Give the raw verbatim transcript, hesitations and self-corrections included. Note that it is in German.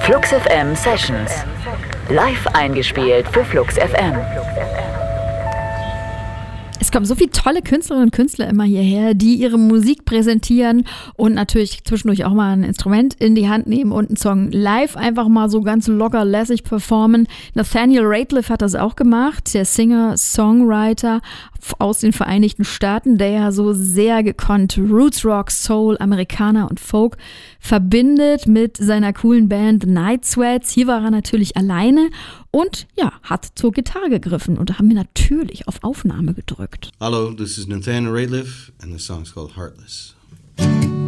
Flux F M Sessions. Live eingespielt für Flux F M. Es kommen so viele tolle Künstlerinnen und Künstler immer hierher, die ihre Musik präsentieren und natürlich zwischendurch auch mal ein Instrument in die Hand nehmen und einen Song live einfach mal so ganz locker lässig performen. Nathaniel Rateliff hat das auch gemacht, der Singer-Songwriter aus den Vereinigten Staaten, der ja so sehr gekonnt Roots Rock, Soul, Amerikaner und Folk verbindet mit seiner coolen Band The Night Sweats. Hier war er natürlich alleine und ja, hat zur Gitarre gegriffen und da haben wir natürlich auf Aufnahme gedrückt. Hello, this is Nathaniel Rateliff and the song's called Heartless.